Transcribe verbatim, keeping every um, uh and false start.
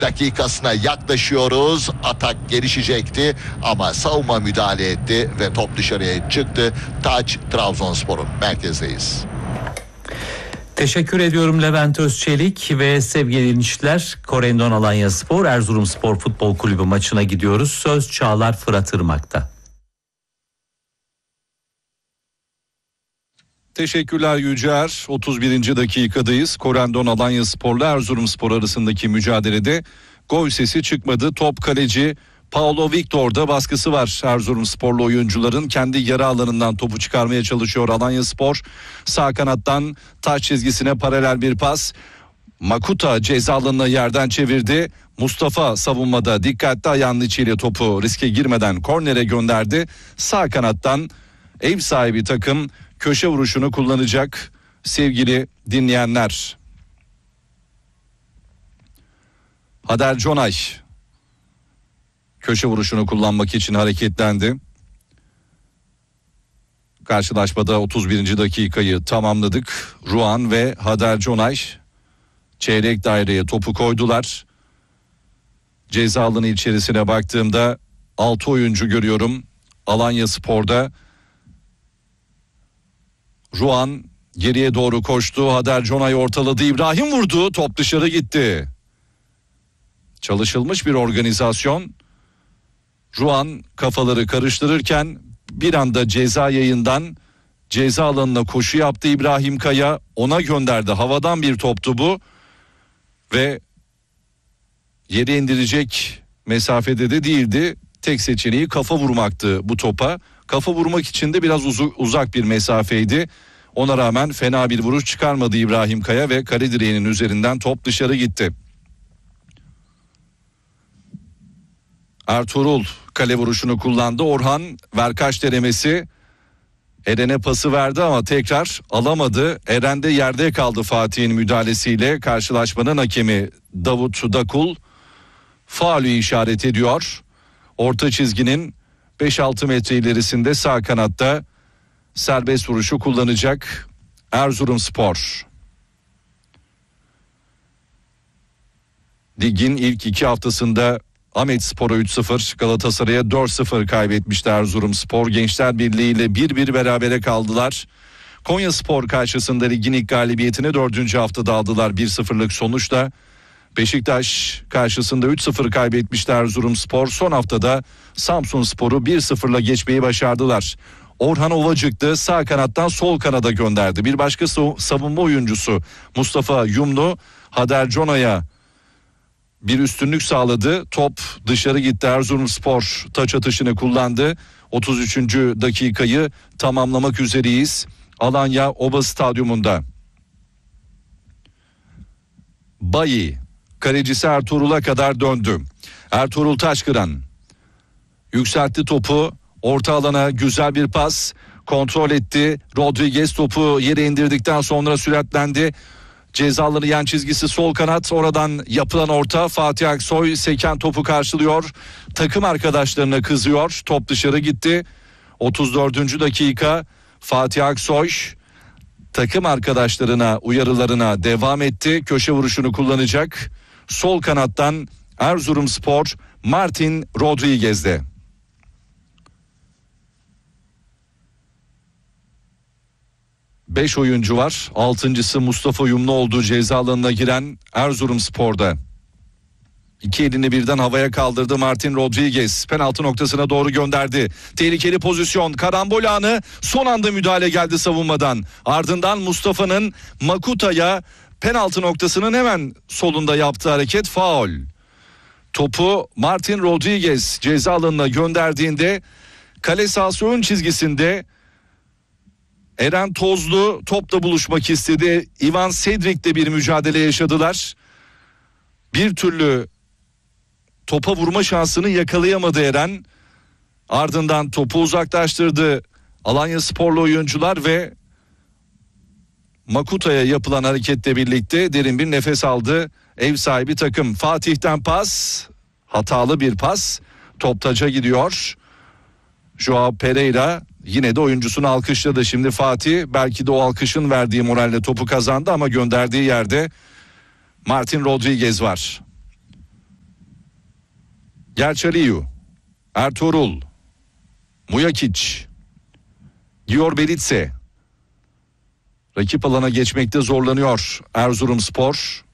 dakikasına yaklaşıyoruz. Atak gelişecekti ama savunma müdahale etti ve top dışarıya çıktı. Taç Trabzonspor'un, merkezdeyiz. Teşekkür ediyorum Levent Özçelik ve sevgili dinleyiciler, Korendon Alanyaspor Erzurumspor Futbol Kulübü maçına gidiyoruz. Söz Çağlar Fırat Irmak'ta. Teşekkürler Yücer. otuz birinci dakikadayız. Korendon Alanyaspor'la Erzurumspor arasındaki mücadelede gol sesi çıkmadı. Top kaleci Paulo Victor'da baskısı var. Erzurumsporlu oyuncuların kendi yarı alanından topu çıkarmaya çalışıyor Alanyaspor. Sağ kanattan taç çizgisine paralel bir pas. Makuta ceza alanına yerden çevirdi. Mustafa savunmada dikkatli ayağının içiyle topu riske girmeden kornere gönderdi. Sağ kanattan ev sahibi takım köşe vuruşunu kullanacak sevgili dinleyenler. Hader Conay köşe vuruşunu kullanmak için hareketlendi. Karşılaşmada otuz birinci dakikayı tamamladık. Ruan ve Hader Conay çeyrek daireye topu koydular. Ceza alanı içerisine baktığımda altı oyuncu görüyorum Alanyaspor'da. Ruan geriye doğru koştu. Hader Conay ortaladı. İbrahim vurdu. Top dışarı gitti. Çalışılmış bir organizasyon. Ruan kafaları karıştırırken bir anda ceza yayından ceza alanına koşu yaptı İbrahim Kaya. Ona gönderdi. Havadan bir toptu bu. Ve yere indirecek mesafede de değildi. Tek seçeneği kafa vurmaktı bu topa. Kafa vurmak için de biraz uzu, uzak bir mesafeydi. Ona rağmen fena bir vuruş çıkarmadı İbrahim Kaya ve kale direğinin üzerinden top dışarı gitti. Ertuğrul kale vuruşunu kullandı. Orhan verkaç denemesi. Eren'e pası verdi ama tekrar alamadı. Eren de yerde kaldı Fatih'in müdahalesiyle. Karşılaşmanın hakemi Davut Dakul faulü işaret ediyor. Orta çizginin beş altı metre ilerisinde sağ kanatta serbest vuruşu kullanacak Erzurumspor. Ligin ilk iki haftasında Ahmetspor'a üç sıfır, Galatasaray'a dört sıfır kaybetmişti Erzurumspor. Gençler Birliği ile bir bir berabere kaldılar. Konyaspor karşısında ligin ilk galibiyetini dördüncü haftada aldılar bir sıfırlık sonuçla. Beşiktaş karşısında üç sıfır kaybetmişti Erzurumspor. Son haftada Samsunspor'u bir sıfırla geçmeyi başardılar. Orhan Ovacık'tı, sağ kanattan sol kanada gönderdi. Bir başka savunma oyuncusu Mustafa Yumlu Hader Conay'a bir üstünlük sağladı. Top dışarı gitti. Erzurumspor taç atışını kullandı. otuz üçüncü dakikayı tamamlamak üzereyiz. Alanya Oba Stadyumunda. Bayi kalecisi Ertuğrul'a kadar döndü. Ertuğrul Taşkıran yükseltti topu. Orta alana güzel bir pas. Kontrol etti. Rodriguez topu yere indirdikten sonra süratlendi. Ceza alanı yan çizgisi sol kanat. Oradan yapılan orta. Fatih Aksoy seken topu karşılıyor. Takım arkadaşlarına kızıyor. Top dışarı gitti. otuz dördüncü dakika. Fatih Aksoy takım arkadaşlarına uyarılarına devam etti. Köşe vuruşunu kullanacak. Sol kanattan Erzurumspor Martin Rodriguez'de. beş oyuncu var. altıncısı Mustafa Yumlu olduğu ceza alanına giren Erzurumspor'da. İki elini birden havaya kaldırdı Martin Rodriguez. Penaltı noktasına doğru gönderdi. Tehlikeli pozisyon, karambol anı, son anda müdahale geldi savunmadan. Ardından Mustafa'nın Makuta'ya penaltı noktasının hemen solunda yaptığı hareket faul. Topu Martin Rodriguez ceza alanına gönderdiğinde kale sahası ön çizgisinde Eren Tozlu topla buluşmak istedi. Ivan Sedrik'le bir mücadele yaşadılar. Bir türlü topa vurma şansını yakalayamadı Eren. Ardından topu uzaklaştırdı Alanyasporlu oyuncular ve Makuta'ya yapılan hareketle birlikte derin bir nefes aldı ev sahibi takım. Fatih'ten pas, hatalı bir pas. Top taca gidiyor. Joao Pereira yine de oyuncusunu alkışladı. Şimdi Fatih belki de o alkışın verdiği moralle topu kazandı ama gönderdiği yerde Martin Rodriguez var. Gerçaliyu, Ertuğrul, Mujakic, Dior Belitse. Rakip alana geçmekte zorlanıyor Erzurumspor.